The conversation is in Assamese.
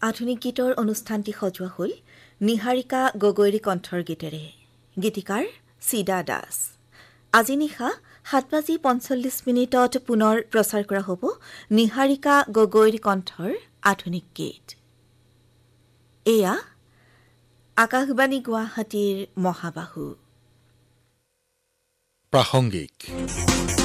আধুনিক গীতৰ অনুষ্ঠানটি সজোৱা হ'ল নিহাৰিকা গগৈৰ কণ্ঠৰ গীতেৰে। গীতিকাৰ চিদা দাস। আজি নিশা 7:45 পুনৰ প্ৰচাৰ কৰা হ'ব নিহাৰিকা গগৈৰ কণ্ঠৰ আধুনিক গীত। এয়া আকাশবাণী গুৱাহাটীৰ মহাবাহু। প্ৰাসংগিক